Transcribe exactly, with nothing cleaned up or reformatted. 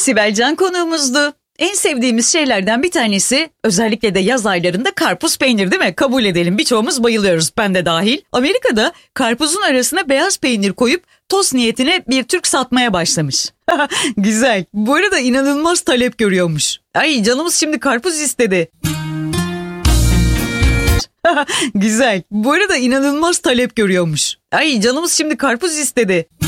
Sibel Can konuğumuzdu. En sevdiğimiz şeylerden bir tanesi, özellikle de yaz aylarında karpuz peynir, değil mi? Kabul edelim, birçoğumuz bayılıyoruz, ben de dahil. Amerika'da karpuzun arasına beyaz peynir koyup tost niyetine bir Türk satmaya başlamış. Güzel. Bu arada inanılmaz talep görüyormuş. Ay canımız şimdi karpuz istedi. Güzel. Bu arada inanılmaz talep görüyormuş. Ay canımız şimdi karpuz istedi.